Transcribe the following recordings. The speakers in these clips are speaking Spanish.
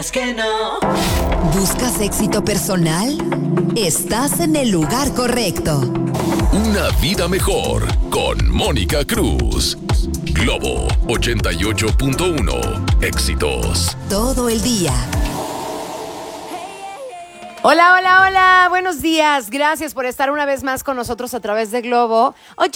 Es que no. ¿Buscas éxito personal? Estás en el lugar correcto. Una vida mejor con Mónica Cruz. Globo 88.1. Éxitos. Todo el día. Hola, hola, hola, buenos días. Gracias por estar una vez más con nosotros a través de Globo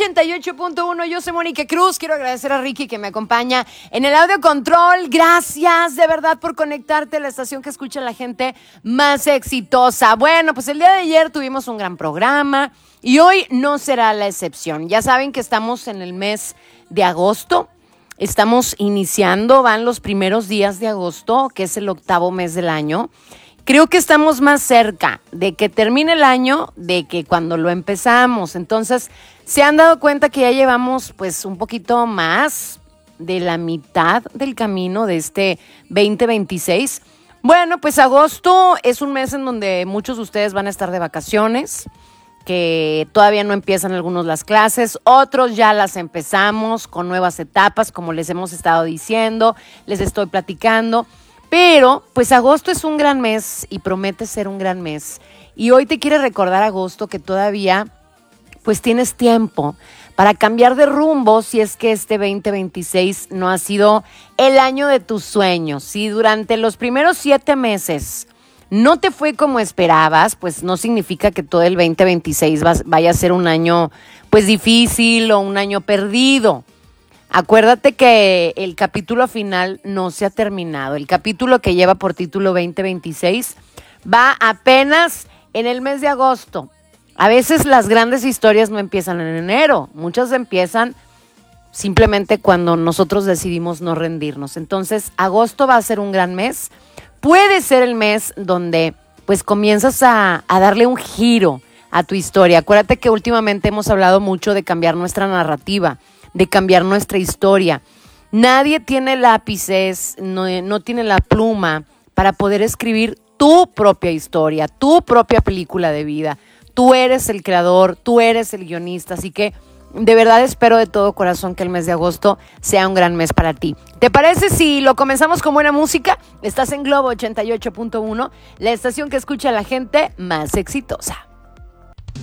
88.1. Yo soy Mónica Cruz. Quiero agradecer a Ricky que me acompaña en el audio control. Gracias de verdad por conectarte a la estación que escucha la gente más exitosa. Bueno, pues el día de ayer tuvimos un gran programa y hoy no será la excepción. Ya saben que estamos en el mes de agosto. Estamos iniciando, van los primeros días de agosto, que es el 8º mes del año. Creo que estamos más cerca de que termine el año de que cuando lo empezamos. Entonces, se han dado cuenta que ya llevamos pues un poquito más de la mitad del camino de este 2026. Bueno, pues agosto es un mes en donde muchos de ustedes van a estar de vacaciones, que todavía no empiezan algunos las clases, otros ya las empezamos con nuevas etapas, como les hemos estado diciendo, les estoy platicando. Pero, pues agosto es un gran mes y promete ser un gran mes. Y hoy te quiero recordar, agosto, que todavía pues tienes tiempo para cambiar de rumbo si es que este 2026 no ha sido el año de tus sueños. Si durante los primeros 7 meses no te fue como esperabas, pues no significa que todo el 2026 vaya a ser un año pues difícil o un año perdido. Acuérdate que el capítulo final no se ha terminado. El capítulo que lleva por título 2026 va apenas en el mes de agosto. A veces las grandes historias no empiezan en enero. Muchas empiezan simplemente cuando nosotros decidimos no rendirnos. Entonces, agosto va a ser un gran mes. Puede ser el mes donde pues comienzas a darle un giro a tu historia. Acuérdate que últimamente hemos hablado mucho de cambiar nuestra narrativa, de cambiar nuestra historia. Nadie tiene lápices, no tiene la pluma para poder escribir tu propia historia, tu propia película de vida. Tú eres el creador, tú eres el guionista, así que de verdad espero de todo corazón que el mes de agosto sea un gran mes para ti. ¿Te parece si lo comenzamos con buena música? Estás en Globo 88.1, la estación que escucha a la gente más exitosa.